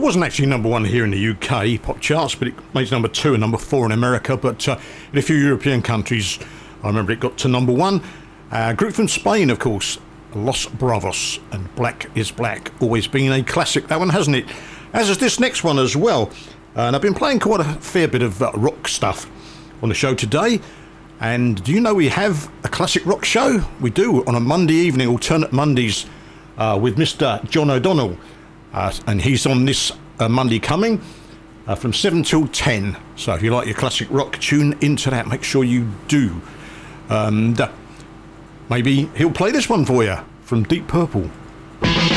wasn't actually number one here in the UK pop charts, but it made number 2 and number 4 in America. But in a few European countries, I remember it got to number 1. Group from Spain, of course, Los Bravos, and Black is Black. Always been a classic, that one, hasn't it? As is this next one as well. And I've been playing quite a fair bit of rock stuff on the show today. And do you know we have a classic rock show? We do, on a Monday evening, alternate Mondays, with Mr. John O'Donnell. And he's on this Monday coming from 7 till 10. So if you like your classic rock, tune into that. Make sure you do. And maybe he'll play this one for you from Deep Purple.